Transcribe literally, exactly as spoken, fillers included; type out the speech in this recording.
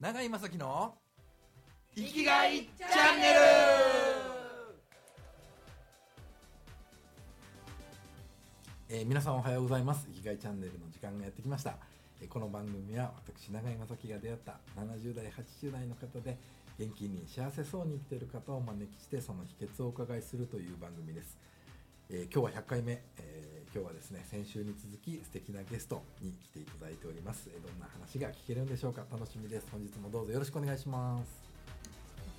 永井正樹の生きがいチャンネル。 えー、皆さんおはようございます。生きがいチャンネルの時間がやってきました。えー、この番組は私永井正樹が出会ったななじゅう代はちじゅう代の方で元気に幸せそうに生きている方をお招きしてその秘訣をお伺いするという番組です。えー、今日はひゃっかいめ、えー、今日はですね先週に続き素敵なゲストに来ていただいております。えー、どんな話が聞けるんでしょうか。楽しみです。本日もどうぞよろしくお願いします。